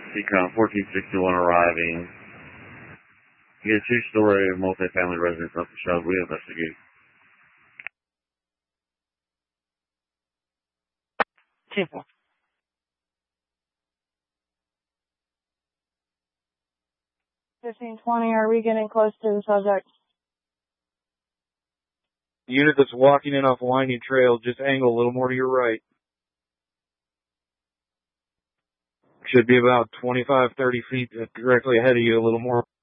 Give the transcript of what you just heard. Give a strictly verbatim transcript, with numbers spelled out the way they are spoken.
Seacom fourteen sixty-one arriving. You get a two-story multi-family residence up the shelf. We investigate. Simple. fifteen twenty, are we getting close to the subject? Unit that's walking in off Winding Trail, just angle a little more to your right. Should be about twenty-five, thirty feet directly ahead of you, a little more